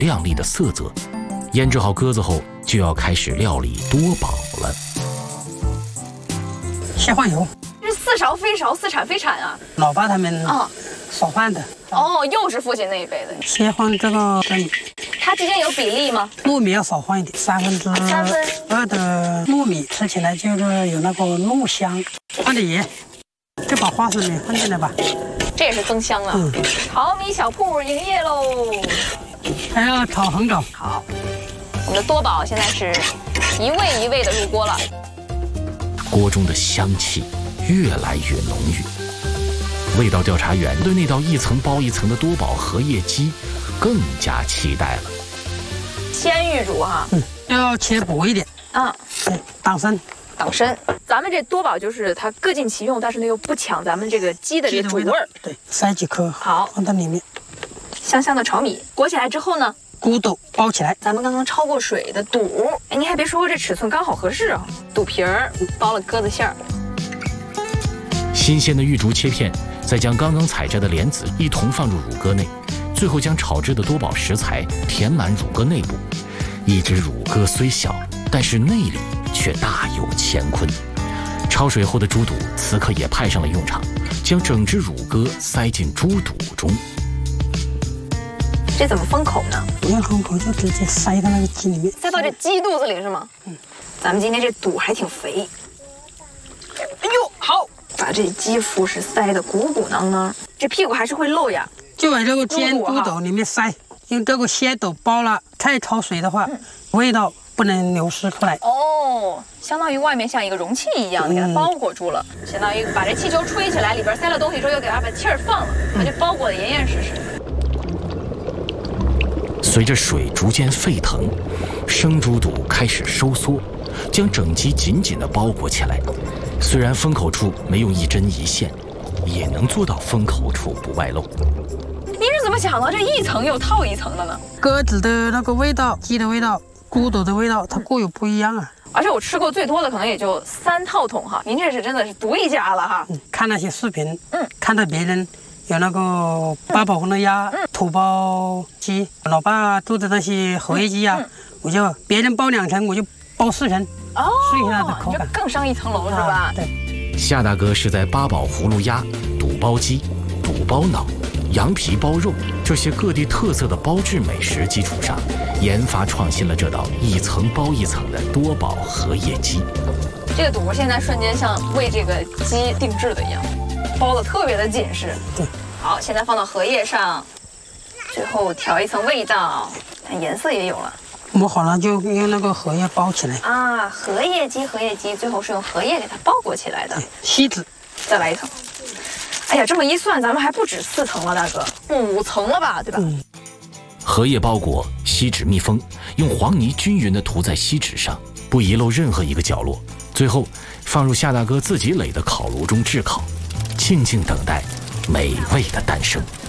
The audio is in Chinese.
亮丽的色泽。腌制好鸽子后，就要开始料理多宝了。 先放油， 这似勺非勺，似铲非铲啊！ 老爸他们烧饭的。 哦，又是父亲那一辈的。 先放这个糯米， 它之间有比例吗？ 糯米要少放一点，2/3的糯米吃起来就是有那个糯香。放点盐，就把花生米放进来吧。 这也是增香啊！炒米小铺营业喽！ 还要炒很久。 好，我们的多宝现在是一味一味的入锅了。 锅中的香气越来越浓郁，味道调查员对那道一层包一层的多宝荷叶鸡更加期待了。 先预煮哈， 要切薄一点，对，挡身。 挡身。咱们这多宝就是它各尽其用，但是呢又不抢咱们这个鸡的这个主味儿。 对，塞几颗好放到里面。 香香的炒米裹起来之后呢， 骨肚包起来。 咱们刚刚焯过水的肚，哎，你还别说，这尺寸刚好合适啊。肚皮儿包了鸽子馅儿， 新鲜的玉竹切片，再将刚刚采摘的莲子一同放入乳鸽内，最后将炒制的多宝食材填满乳鸽内部。一只乳鸽虽小，但是内里却大有乾坤。焯水后的猪肚此刻也派上了用场，将整只乳鸽塞进猪肚中。 这怎么封口呢？ 不用封口，就直接塞到那个鸡里面， 塞到这鸡肚子里是吗？咱们今天这肚还挺肥。哎呦，好，把这鸡腹是塞得鼓鼓囊囊，这屁股还是会漏呀。 就往这个煎猪肚里面塞，用这个鲜斗包了，太焯水的话，味道不能流失出来。 哦，相当于外面像一个容器一样，你给它包裹住了，相当于把这气球吹起来，里边塞了东西之后，又给它把气儿放了，它就包裹得严严实实。 随着水逐渐沸腾，生猪肚开始收缩，将整鸡紧紧地包裹起来。虽然封口处没用一针一线，也能做到封口处不外露。 您是怎么想到这一层又套一层的呢？ 鸽子的那个味道，鸡的味道，骨肚的味道，它各有不一样啊。 而且我吃过最多的可能也就3套桶哈，您这是真的是独一家了哈。 看那些视频，看到别人有那个八宝红的鸭、土包鸡，老爸做的那些荷叶鸡啊，我就别人包2层，我就包4层，试一下它的口感， 更上一层楼是吧？ 对。 夏大哥是在八宝葫芦鸭、肚包鸡、肚包脑、羊皮包肉这些各地特色的包制美食基础上，研发创新了这道一层包一层的多宝荷叶鸡。 这个肚现在瞬间像为这个鸡定制的一样，包的特别的紧实。 对， 好，现在放到荷叶上，最后调一层味道，看颜色也有了。 磨好了就用那个荷叶包起来啊，荷叶鸡，最后是用荷叶给它包裹起来的。 锡纸， 再来一层。哎呀，这么一算，咱们还不止4层了，大哥，5层了吧，对吧？ 荷叶包裹，锡纸密封，用黄泥均匀地涂在锡纸上，不遗漏任何一个角落。最后放入夏大哥自己垒的烤炉中炙烤，静静等待美味的诞生。